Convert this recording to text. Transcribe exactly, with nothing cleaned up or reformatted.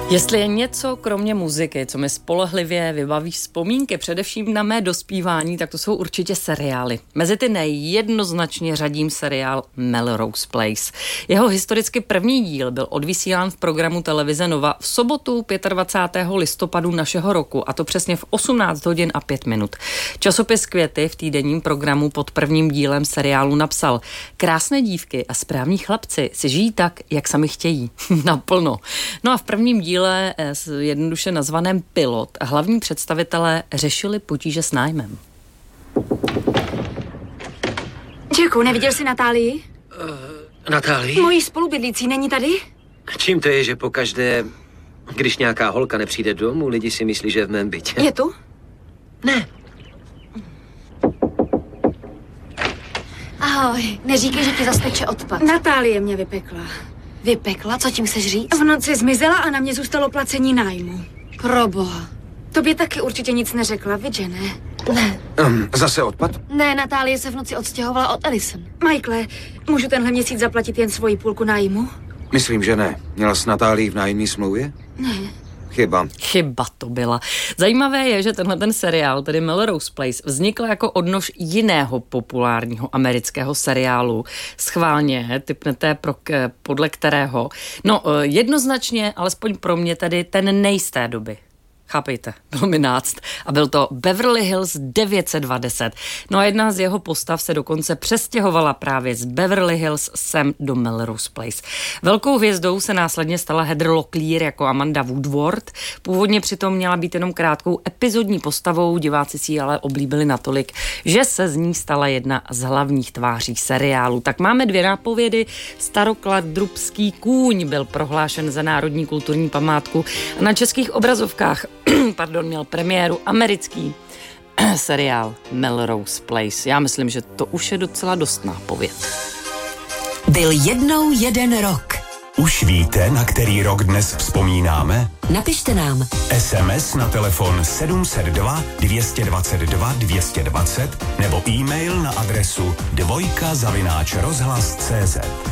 Jestli je něco kromě muziky, co mi spolehlivě vybaví vzpomínky především na mé dospívání, tak to jsou určitě seriály. Mezi ty nejednoznačně řadím seriál Melrose Place. Jeho historicky první díl byl odvysílán v programu televize Nova v sobotu dvacátého pátého listopadu našeho roku, a to přesně v osmnáct hodin a pět minut. Časopis Květy v týdenním programu pod prvním dílem seriálu napsal: krásné dívky a správní chlapci si žijí tak, jak sami chtějí. Naplno. No a v prvním díle jednoduše nazvaném Pilot hlavní představitelé řešili potíže s nájmem. Jacku, neviděl jsi Natálii? Uh, Natálii? Mojí spolubydlící není tady? Čím to je, že pokaždé, když nějaká holka nepřijde domů, lidi si myslí, že je v mém bytě? Je tu? Ne. Ahoj, neříkej, že ti zas teče odpad. Natálie mě vypekla. Vypekla? Co tím chceš říct? V noci zmizela a na mě zůstalo placení nájmu. Proboha. Tobě taky určitě nic neřekla, vidže ne? Ne. Um, zase odpad? Ne, Natálie se v noci odstěhovala od Alison. Michaele, můžu tenhle měsíc zaplatit jen svoji půlku nájmu? Myslím, že ne. Měla s Natálií v nájemní smlouvě? Ne. Chyba. Chyba to byla. Zajímavé je, že tenhle ten seriál, tedy Melrose Place, vznikl jako odnož jiného populárního amerického seriálu. Schválně tipnete, pro, podle kterého. No, jednoznačně, alespoň pro mě tedy ten nejisté doby. Chápejte, bylo mi náct. A byl to Beverly Hills devět set dvacet. No a jedna z jeho postav se dokonce přestěhovala právě z Beverly Hills sem do Melrose Place. Velkou hvězdou se následně stala Heather Locklear jako Amanda Woodward. Původně přitom měla být jenom krátkou epizodní postavou, diváci si ji ale oblíbili natolik, že se z ní stala jedna z hlavních tváří seriálu. Tak máme dvě nápovědy. Starokladrubský kůň byl prohlášen za národní kulturní památku. Na českých obrazovkách pardon, měl premiéru americký seriál Melrose Place. Já myslím, že to už je docela dost nápověd. Byl jednou jeden rok. Už víte, na který rok dnes vzpomínáme? Napište nám. es em es na telefon sedm set dva dvě dvacet dva dvě dvacet nebo e-mail na adresu dvojka zavináč rozhlas tečka cé zet.